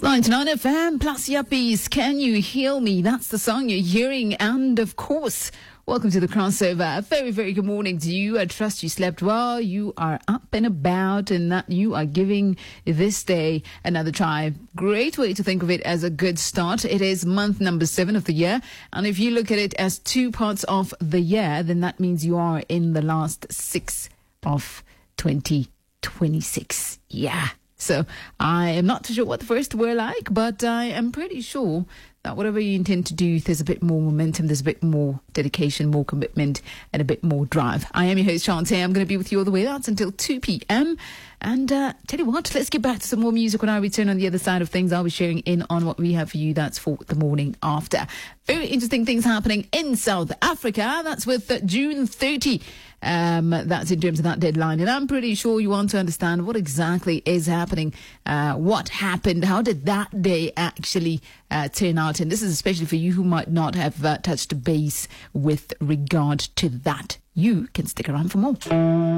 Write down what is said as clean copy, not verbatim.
99 FM plus Yuppies, Can You Heal Me? That's the song you're hearing. And of course, welcome to the crossover. Very, very good morning to you. I trust you slept well. You are up and about and that you are giving this day another try. Great way to think of it as a good start. It is month number 7 of the year. And if you look at it as 2 parts of the year, then that means you are in the last 6 of 2026. Yeah. So I am not too sure what the first were like, but I am pretty sure that whatever you intend to do, there's a bit more momentum, there's a bit more dedication, more commitment, and a bit more drive. I am your host, Shantae. I'm going to be with you all the way out until 2 p.m. And tell you what, let's get back to some more music. When I return on the other side of things, I'll be sharing in on what we have for you. That's for the morning after. Very interesting things happening in South Africa. That's with June 30. That's in terms of that deadline. And I'm pretty sure you want to understand what exactly is happening, what happened, how did that day actually turn out. And this is especially for you who might not have touched base with regard to that. You can stick around for more.